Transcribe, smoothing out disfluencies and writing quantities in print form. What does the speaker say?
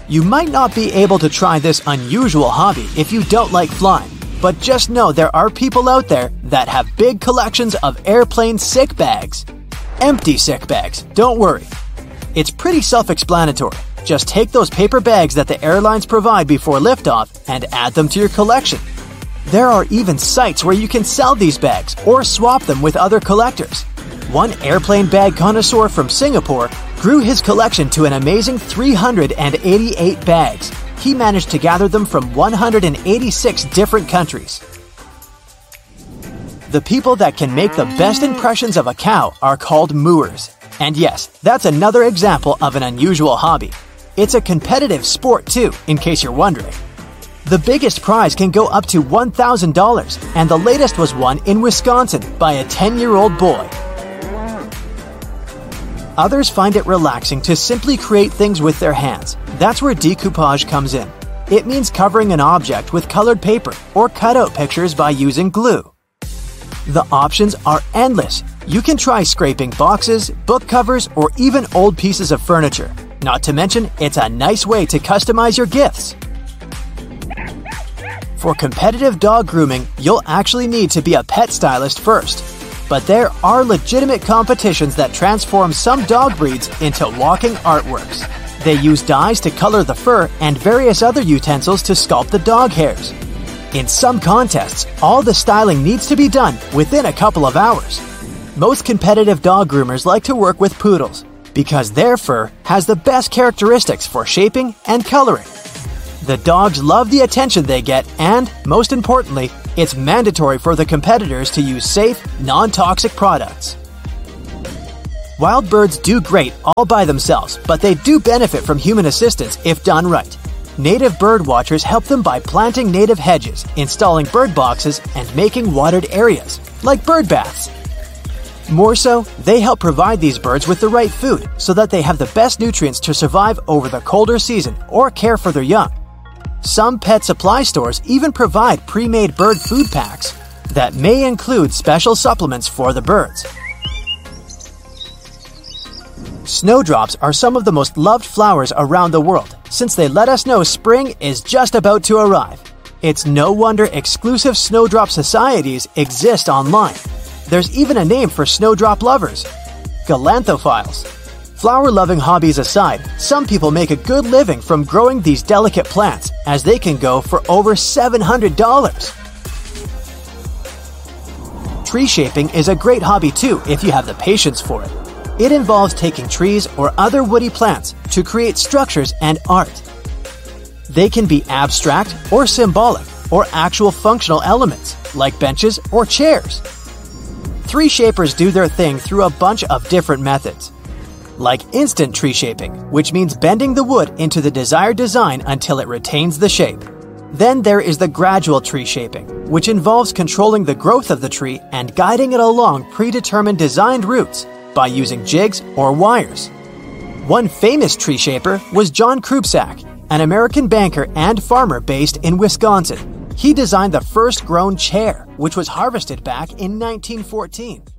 You might not be able to try this unusual hobby if you don't like flying, but just know there are people out there that have big collections of airplane sick bags. Empty sick bags, don't worry. It's pretty self-explanatory. Just take those paper bags that the airlines provide before liftoff and add them to your collection. There are even sites where you can sell these bags or swap them with other collectors. One airplane bag connoisseur from Singapore grew his collection to an amazing 388 bags. He managed to gather them from 186 different countries. The people that can make the best impressions of a cow are called mooers. And yes, that's another example of an unusual hobby. It's a competitive sport too, in case you're wondering. The biggest prize can go up to $1,000, and the latest was won in Wisconsin by a 10-year-old boy. Others find it relaxing to simply create things with their hands. That's where decoupage comes in. It means covering an object with colored paper or cutout pictures by using glue. The options are endless. You can try scraping boxes, book covers, or even old pieces of furniture. Not to mention, it's a nice way to customize your gifts. For competitive dog grooming, you'll actually need to be a pet stylist first. But there are legitimate competitions that transform some dog breeds into walking artworks. They use dyes to color the fur and various other utensils to sculpt the dog hairs. In some contests, all the styling needs to be done within a couple of hours. Most competitive dog groomers like to work with poodles because their fur has the best characteristics for shaping and coloring. The dogs love the attention they get, and, most importantly, it's mandatory for the competitors to use safe, non-toxic products. Wild birds do great all by themselves, but they do benefit from human assistance if done right. Native bird watchers help them by planting native hedges, installing bird boxes, and making watered areas, like bird baths. More so, they help provide these birds with the right food so that they have the best nutrients to survive over the colder season or care for their young. Some pet supply stores even provide pre-made bird food packs that may include special supplements for the birds. Snowdrops are some of the most loved flowers around the world, since they let us know spring is just about to arrive. It's no wonder exclusive snowdrop societies exist online. There's even a name for snowdrop lovers: galanthophiles. Flower-loving hobbies aside, some people make a good living from growing these delicate plants, as they can go for over $700. Tree shaping is a great hobby too if you have the patience for it. It involves taking trees or other woody plants to create structures and art. They can be abstract or symbolic, or actual functional elements, like benches or chairs. Tree shapers do their thing through a bunch of different methods. Like instant tree shaping, which means bending the wood into the desired design until it retains the shape. Then there is the gradual tree shaping, which involves controlling the growth of the tree and guiding it along predetermined designed routes by using jigs or wires. One famous tree shaper was John Krupsak, an American banker and farmer based in Wisconsin. He designed the first grown chair, which was harvested back in 1914.